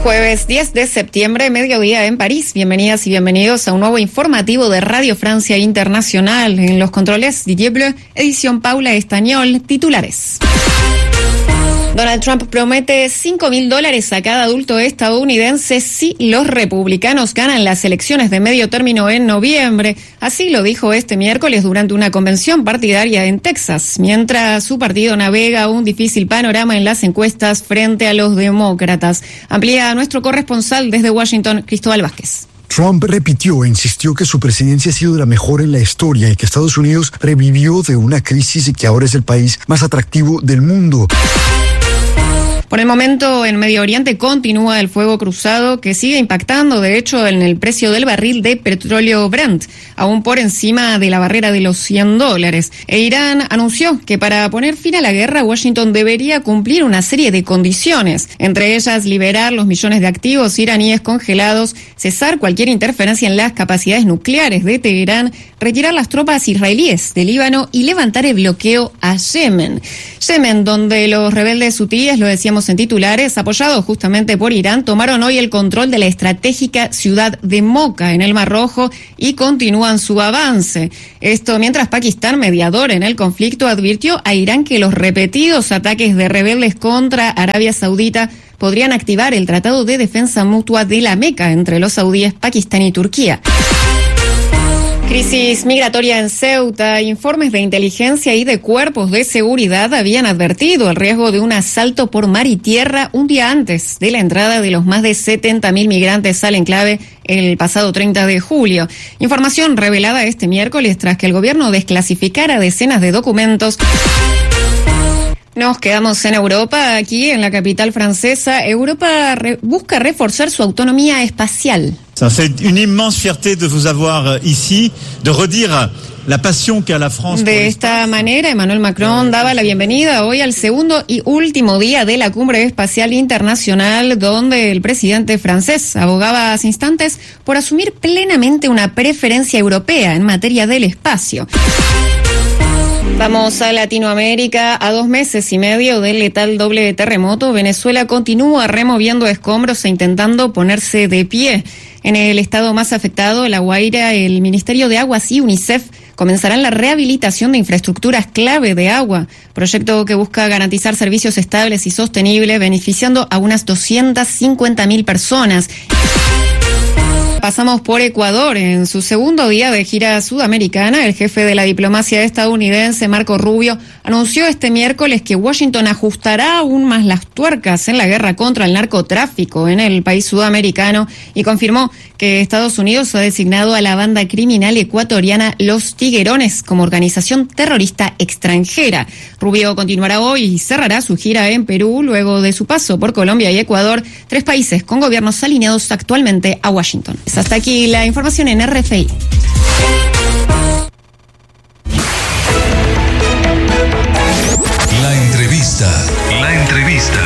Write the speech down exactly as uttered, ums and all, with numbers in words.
Jueves diez de septiembre, mediodía en París. Bienvenidas y bienvenidos a un nuevo informativo de Radio Francia Internacional. En los controles, Didier Bleu, edición Paula Estañol, titulares. Donald Trump promete cinco mil dólares a cada adulto estadounidense si los republicanos ganan las elecciones de medio término en noviembre. Así lo dijo este miércoles durante una convención partidaria en Texas, mientras su partido navega un difícil panorama en las encuestas frente a los demócratas. Amplía nuestro corresponsal desde Washington, Cristóbal Vázquez. Trump repitió e insistió que su presidencia ha sido la mejor en la historia y que Estados Unidos revivió de una crisis y que ahora es el país más atractivo del mundo. Por el momento, en Medio Oriente continúa el fuego cruzado que sigue impactando, de hecho, en el precio del barril de petróleo Brent, aún por encima de la barrera de los cien dólares. E Irán anunció que para poner fin a la guerra, Washington debería cumplir una serie de condiciones, entre ellas liberar los millones de activos iraníes congelados, cesar cualquier interferencia en las capacidades nucleares de Teherán, retirar las tropas israelíes de Líbano y levantar el bloqueo a Yemen. Yemen, donde los rebeldes hutíes, lo decíamos en titulares, apoyados justamente por Irán, tomaron hoy el control de la estratégica ciudad de Moca en el Mar Rojo y continúan su avance. Esto mientras Pakistán, mediador en el conflicto, advirtió a Irán que los repetidos ataques de rebeldes contra Arabia Saudita podrían activar el Tratado de Defensa Mutua de la Meca entre los saudíes, Pakistán y Turquía. Crisis migratoria en Ceuta. Informes de inteligencia y de cuerpos de seguridad habían advertido el riesgo de un asalto por mar y tierra un día antes de la entrada de los más de setenta mil migrantes al enclave el pasado treinta de julio. Información revelada este miércoles tras que el gobierno desclasificara decenas de documentos. Nos quedamos en Europa, aquí en la capital francesa. Europa re- busca reforzar su autonomía espacial. Ça fait une immense fierté de vous avoir ici, de redire la pasión que a la France. De esta manera, Emmanuel Macron daba la bienvenida hoy al segundo y último día de la Cumbre Espacial Internacional, donde el presidente francés abogaba hace instantes por asumir plenamente una preferencia europea en materia del espacio. Vamos a Latinoamérica. A dos meses y medio del letal doble terremoto, Venezuela continúa removiendo escombros e intentando ponerse de pie. En el estado más afectado, La Guaira, el Ministerio de Aguas y UNICEF comenzarán la rehabilitación de infraestructuras clave de agua, proyecto que busca garantizar servicios estables y sostenibles, beneficiando a unas doscientas cincuenta mil personas. Pasamos por Ecuador. En su segundo día de gira sudamericana, el jefe de la diplomacia estadounidense, Marco Rubio, anunció este miércoles que Washington ajustará aún más las tuercas en la guerra contra el narcotráfico en el país sudamericano y confirmó que Estados Unidos ha designado a la banda criminal ecuatoriana Los Tiguerones como organización terrorista extranjera. Rubio continuará hoy y cerrará su gira en Perú luego de su paso por Colombia y Ecuador, tres países con gobiernos alineados actualmente a Washington. Hasta aquí la información en R F I. La entrevista. La entrevista.